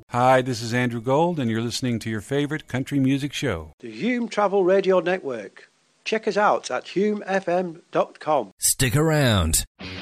Hi, this is Andrew Gold, and you're listening to your favorite country music show, the Hume Travel Radio Network. Check us out at humefm.com. Stick around.